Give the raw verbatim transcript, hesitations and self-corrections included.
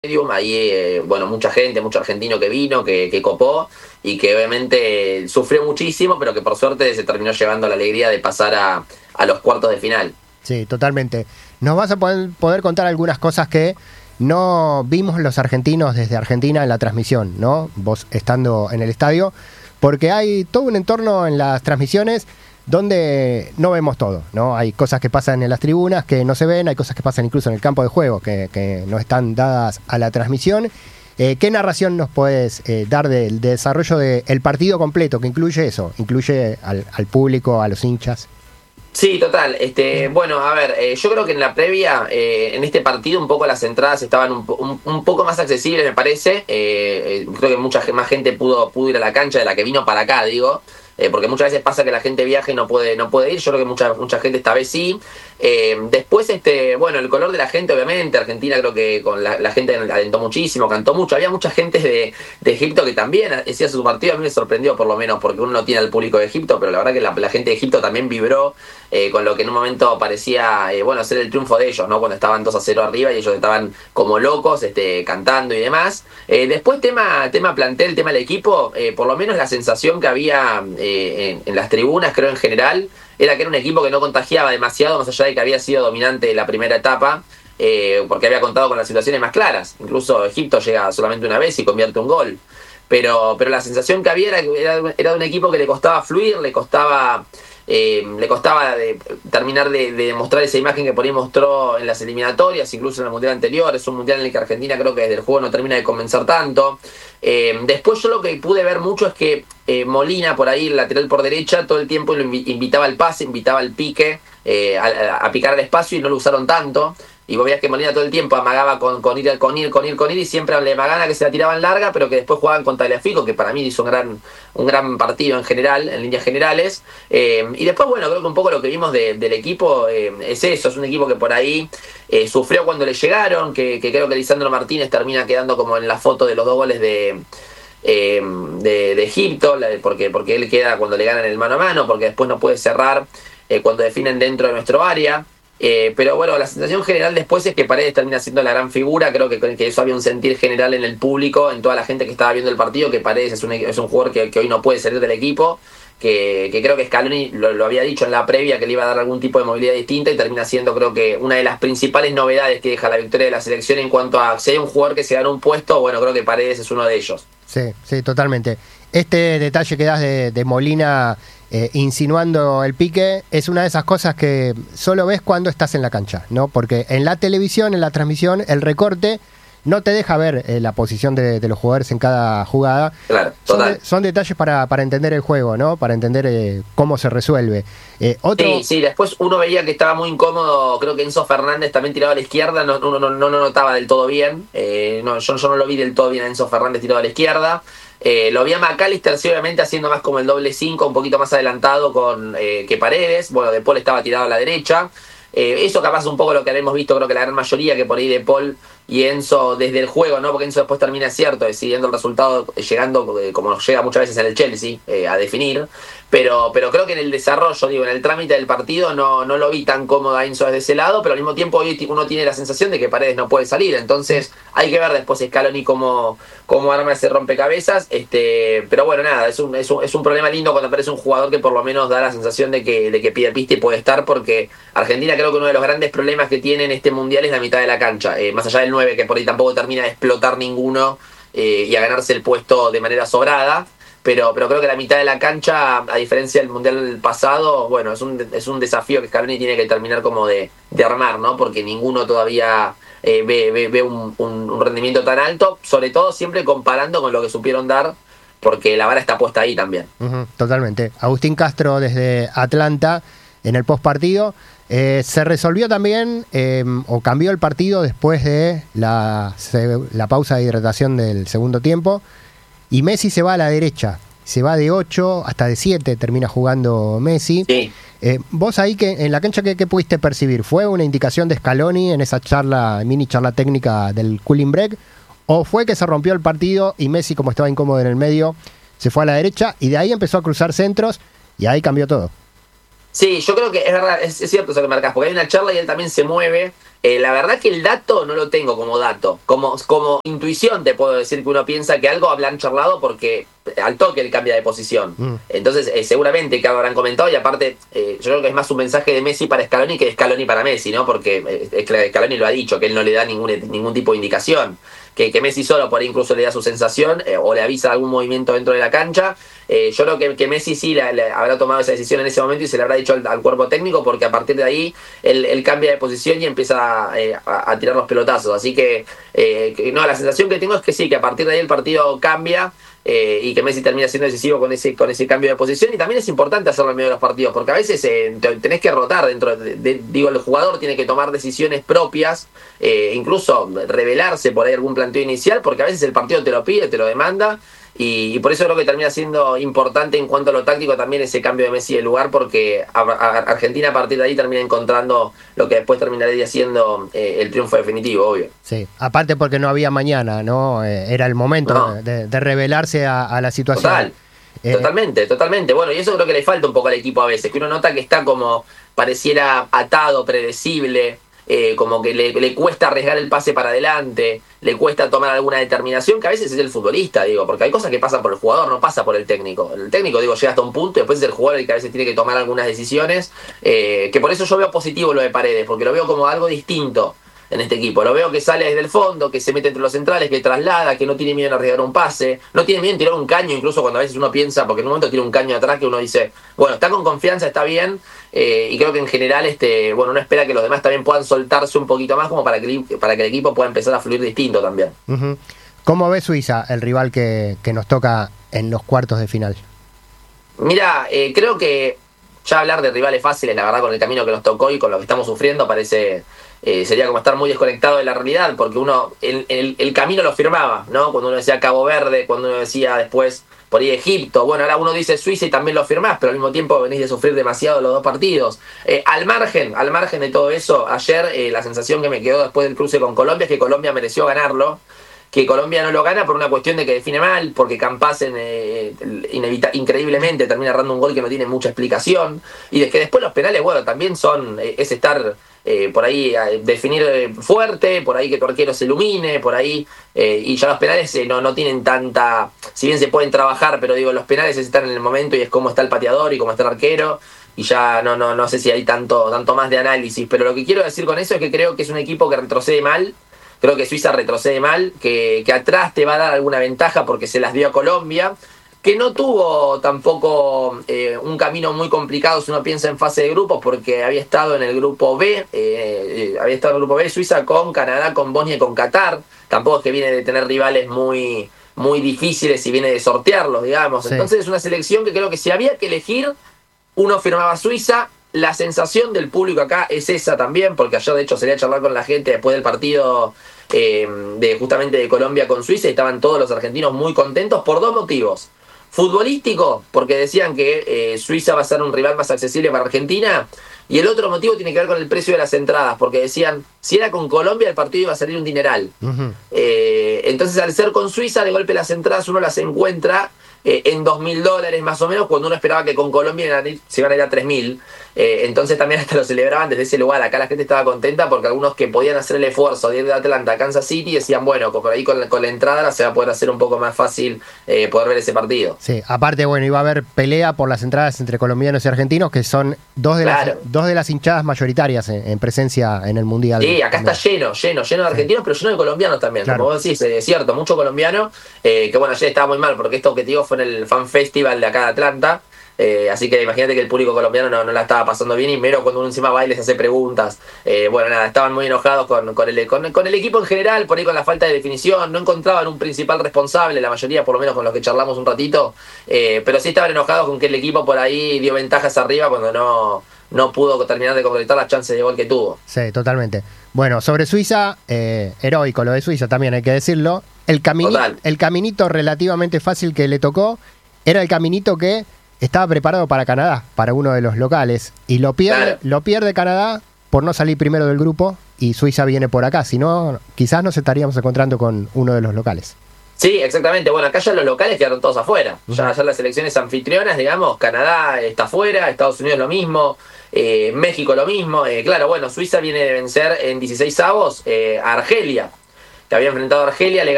Ahí, eh, bueno, mucha gente, mucho argentino que vino, que, que copó y que obviamente sufrió muchísimo, pero que por suerte se terminó llevando la alegría de pasar a, a los cuartos de final. Sí, totalmente. Nos vas a poder, poder contar algunas cosas que no vimos los argentinos desde Argentina en la transmisión, ¿no? Vos estando en el estadio, porque hay todo un entorno en las transmisiones donde no vemos todo, ¿no? Hay cosas que pasan en las tribunas que no se ven, hay cosas que pasan incluso en el campo de juego que, que no están dadas a la transmisión. Eh, ¿Qué narración nos puedes eh, dar del de desarrollo del partido completo, que incluye eso, incluye al, al público, a los hinchas? Sí, total. Este, bueno, a ver, eh, yo creo que en la previa, eh, en este partido, un poco las entradas estaban un, un, un poco más accesibles, me parece. Eh, eh, creo que mucha más gente pudo, pudo ir a la cancha de la que vino para acá, digo. Eh, porque muchas veces pasa que la gente viaja y no puede, no puede ir. Yo creo que mucha, mucha gente esta vez sí. Eh, después, este, bueno, el color de la gente, obviamente. Argentina creo que con la, la gente alentó muchísimo, cantó mucho. Había mucha gente de, de Egipto que también hacía su partido. A mí me sorprendió, por lo menos, porque uno no tiene al público de Egipto, pero la verdad que la, la gente de Egipto también vibró eh, con lo que en un momento parecía, eh, bueno, ser el triunfo de ellos, ¿no? Cuando estaban dos a cero arriba y ellos estaban como locos, este, cantando y demás. Eh, después, tema, tema plantel, tema del equipo, eh, por lo menos la sensación que había eh, en, en las tribunas, creo en general, era que era un equipo que no contagiaba demasiado, más allá de que había sido dominante en la primera etapa, eh, porque había contado con las situaciones más claras. Incluso Egipto llega solamente una vez y convierte un gol. Pero, pero la sensación que había era que era, era de un equipo que le costaba fluir, le costaba... Eh, le costaba de, terminar de, de demostrar esa imagen que por ahí mostró en las eliminatorias, incluso en el mundial anterior. Es un mundial en el que Argentina creo que desde el juego no termina de convencer tanto. Eh, después yo lo que pude ver mucho es que eh, Molina, por ahí, el lateral por derecha, todo el tiempo lo invi- invitaba al pase, invitaba al pique, eh, a, a picar al espacio, y no lo usaron tanto. Y vos veías que Molina todo el tiempo amagaba con, con ir, con ir, con ir, con ir, y siempre le Magana que se la tiraban larga, pero que después jugaban contra el Tagliafico, que para mí hizo un gran, un gran partido en general, en líneas generales. Eh, y después, bueno, creo que un poco lo que vimos de, del equipo eh, es eso, es un equipo que por ahí eh, sufrió cuando le llegaron, que, que creo que Lisandro Martínez termina quedando como en la foto de los dos goles de... Eh, de, de Egipto, porque, porque él queda cuando le ganan el mano a mano, porque después no puede cerrar eh, cuando definen dentro de nuestro área. Eh, pero bueno, la sensación general después es que Paredes termina siendo la gran figura. Creo que, que eso había un sentir general en el público, en toda la gente que estaba viendo el partido, que Paredes es un, es un jugador que, que hoy no puede salir del equipo, que, que creo que Scaloni lo, lo había dicho en la previa, que le iba a dar algún tipo de movilidad distinta, y termina siendo, creo que, una de las principales novedades que deja la victoria de la selección en cuanto a si hay un jugador que se gana un puesto. Bueno, creo que Paredes es uno de ellos. Sí, sí, totalmente. Este detalle que das de, de Molina eh, insinuando el pique es una de esas cosas que solo ves cuando estás en la cancha, ¿no? Porque en la televisión, en la transmisión, el recorte no te deja ver eh, la posición de, de los jugadores en cada jugada. Claro, son, total. de, son detalles para, para entender el juego, ¿no? Para entender eh, cómo se resuelve. Eh, otro... Sí, sí, después uno veía que estaba muy incómodo. Creo que Enzo Fernández también tirado a la izquierda, no, uno no, no, no notaba del todo bien. Eh, no, yo, yo no lo vi del todo bien a Enzo Fernández tirado a la izquierda. Eh, lo vi a McAllister, sí, obviamente haciendo más como el doble cinco, un poquito más adelantado con eh, que Paredes. Bueno, De Paul estaba tirado a la derecha. Eh, eso capaz es un poco lo que habíamos visto, creo que la gran mayoría, que por ahí De Paul y Enzo desde el juego, ¿no? Porque Enzo después termina, cierto, decidiendo el resultado, llegando, eh, como llega muchas veces en el Chelsea, eh, a definir. Pero, pero creo que en el desarrollo, digo, en el trámite del partido no, no lo vi tan cómodo a Enzo desde ese lado, pero al mismo tiempo hoy uno tiene la sensación de que Paredes no puede salir. Entonces hay que ver después Scaloni cómo, cómo arma ese rompecabezas. Este, pero bueno, nada, es un, es, un, es un problema lindo cuando aparece un jugador que por lo menos da la sensación de que, de que pide pista y puede estar, porque Argentina creo que uno de los grandes problemas que tiene en este mundial es la mitad de la cancha. Eh, más allá del nueve, que por ahí tampoco termina de explotar ninguno eh, y a ganarse el puesto de manera sobrada. Pero, pero creo que la mitad de la cancha, a diferencia del mundial pasado, bueno, es un, es un desafío que Scaloni tiene que terminar como de, de armar, ¿no? Porque ninguno todavía eh, ve, ve, ve un, un, un rendimiento tan alto, sobre todo siempre comparando con lo que supieron dar, porque la vara está puesta ahí también. Uh-huh, totalmente. Agustín Castro desde Atlanta en el postpartido. Eh, se resolvió también, eh, o cambió el partido después de la, se, la pausa de hidratación del segundo tiempo. Y Messi se va a la derecha, se va de ocho hasta de siete, termina jugando Messi. Sí. Eh, vos ahí, que en la cancha, ¿qué, qué pudiste percibir? ¿Fue una indicación de Scaloni en esa charla, mini charla técnica del cooling break? ¿O fue que se rompió el partido y Messi, como estaba incómodo en el medio, se fue a la derecha y de ahí empezó a cruzar centros y ahí cambió todo? Sí, yo creo que es verdad, es, es cierto eso que marcás, porque hay una charla y él también se mueve. Eh, la verdad que el dato no lo tengo como dato. Como, como intuición te puedo decir que uno piensa que algo hablan charlado porque al toque él cambia de posición. Mm. Entonces eh, seguramente que habrán comentado y aparte eh, yo creo que es más un mensaje de Messi para Scaloni que de Scaloni para Messi, ¿no? Porque eh, Scaloni lo ha dicho, que él no le da ningún, ningún tipo de indicación. Que, que Messi solo por ahí incluso le da su sensación eh, o le avisa algún movimiento dentro de la cancha. Eh, yo creo que, que Messi sí la, la, habrá tomado esa decisión en ese momento y se le habrá dicho al, al cuerpo técnico porque a partir de ahí él, él cambia de posición y empieza eh, a, a tirar los pelotazos. Así que, eh, que no, la sensación que tengo es que sí, que a partir de ahí el partido cambia. Eh, y que Messi termina siendo decisivo con ese con ese cambio de posición y también es importante hacerlo en medio de los partidos porque a veces eh, tenés que rotar dentro de, de, digo el jugador tiene que tomar decisiones propias eh, incluso revelarse por ahí algún planteo inicial porque a veces el partido te lo pide, te lo demanda y, y por eso creo que termina siendo importante en cuanto a lo táctico también ese cambio de Messi de lugar porque a, a Argentina a partir de ahí termina encontrando lo que después terminaría siendo eh, el triunfo definitivo, obvio. Sí, aparte porque no había mañana, ¿no? Eh, era el momento no. de, de revelarse a, a la situación. Total. Eh, totalmente, totalmente. Bueno, y eso creo que le falta un poco al equipo a veces, que uno nota que está como pareciera atado, predecible, eh, como que le, le cuesta arriesgar el pase para adelante, le cuesta tomar alguna determinación, que a veces es el futbolista, digo, porque hay cosas que pasan por el jugador, no pasa por el técnico. El técnico, digo, llega hasta un punto y después es el jugador el que a veces tiene que tomar algunas decisiones, eh, que por eso yo veo positivo lo de Paredes, porque lo veo como algo distinto en este equipo. Lo veo que sale desde el fondo, que se mete entre los centrales, que traslada, que no tiene miedo en arriesgar un pase, no tiene miedo en tirar un caño, incluso cuando a veces uno piensa, porque en un momento tira un caño atrás que uno dice, bueno, está con confianza, está bien, eh, y creo que en general, este, bueno, uno espera que los demás también puedan soltarse un poquito más como para que, para que el equipo pueda empezar a fluir distinto también. Uh-huh. ¿Cómo ve Suiza, el rival que, que nos toca en los cuartos de final? Mira, eh, creo que ya hablar de rivales fáciles, la verdad, con el camino que nos tocó y con lo que estamos sufriendo, parece... Eh, sería como estar muy desconectado de la realidad, porque uno el, el, el camino lo firmaba, ¿no? Cuando uno decía Cabo Verde, cuando uno decía después por ahí Egipto, bueno, ahora uno dice Suiza y también lo firmás, pero al mismo tiempo venís de sufrir demasiado los dos partidos. Eh, al margen, al margen de todo eso, ayer eh, la sensación que me quedó después del cruce con Colombia es que Colombia mereció ganarlo, que Colombia no lo gana por una cuestión de que define mal, porque Campasen eh, inevita- increíblemente termina errando un gol que no tiene mucha explicación, y de que después los penales, bueno, también son, eh, es estar... Eh, por ahí eh, definir eh, fuerte, por ahí que tu arquero se ilumine, por ahí, eh, y ya los penales eh, no, no tienen tanta, si bien se pueden trabajar, pero digo, los penales es estar en el momento y es cómo está el pateador y cómo está el arquero, y ya no, no, no sé si hay tanto, tanto más de análisis, pero lo que quiero decir con eso es que creo que es un equipo que retrocede mal, creo que Suiza retrocede mal, que, que atrás te va a dar alguna ventaja porque se las dio a Colombia, que no tuvo tampoco eh, un camino muy complicado si uno piensa en fase de grupos, porque había estado en el grupo B, eh, eh, había estado en el grupo B Suiza con Canadá, con Bosnia y con Qatar, tampoco es que viene de tener rivales muy, muy difíciles y viene de sortearlos, digamos, sí. Entonces es una selección que creo que si había que elegir, uno firmaba Suiza. La sensación del público acá es esa también, porque ayer de hecho salí a charlar con la gente después del partido eh, de justamente de Colombia con Suiza y estaban todos los argentinos muy contentos por dos motivos. Futbolístico, porque decían que eh, Suiza va a ser un rival más accesible para Argentina, y el otro motivo tiene que ver con el precio de las entradas, porque decían, si era con Colombia el partido iba a salir un dineral. Uh-huh. Eh, entonces al ser con Suiza, de golpe las entradas uno las encuentra eh, en dos mil dólares más o menos, cuando uno esperaba que con Colombia se iban a ir a tres mil. Eh, entonces también hasta lo celebraban desde ese lugar. Acá la gente estaba contenta porque algunos que podían hacer el esfuerzo de ir de Atlanta a Kansas City decían, bueno, por ahí con la, con la entrada se va a poder hacer un poco más fácil eh, poder ver ese partido. Sí, aparte, bueno, iba a haber pelea por las entradas entre colombianos y argentinos, que son dos de, claro. las, dos de las hinchadas mayoritarias en, en presencia en el Mundial. Sí, acá también está lleno, lleno, lleno de argentinos, sí. Pero lleno de colombianos también. Claro. Como vos decís, es cierto, mucho colombiano, eh, que bueno, ayer estaba muy mal, porque esto que te digo fue en el Fan Festival de acá de Atlanta. Eh, así que imagínate que el público colombiano no, no la estaba pasando bien, y menos cuando uno encima va y les hace preguntas. Eh, bueno, nada, estaban muy enojados con, con, el, con, con el equipo en general, por ahí con la falta de definición. No encontraban un principal responsable, la mayoría, por lo menos con los que charlamos un ratito. Eh, pero sí estaban enojados con que el equipo por ahí dio ventajas arriba cuando no, no pudo terminar de concretar las chances de gol que tuvo. Sí, totalmente. Bueno, sobre Suiza, eh, heroico lo de Suiza también hay que decirlo. El, camini- el caminito relativamente fácil que le tocó era el caminito que estaba preparado para Canadá, para uno de los locales, y lo pierde, claro. lo pierde Canadá por no salir primero del grupo, y Suiza viene por acá, si no, quizás nos estaríamos encontrando con uno de los locales. Sí, exactamente. Bueno, acá ya los locales quedaron todos afuera. Ya, ya las selecciones anfitrionas, digamos, Canadá está afuera, Estados Unidos lo mismo, eh, México lo mismo. Eh, claro, bueno, Suiza viene de vencer en dieciséis avos eh, a Argelia, que había enfrentado a Argelia, le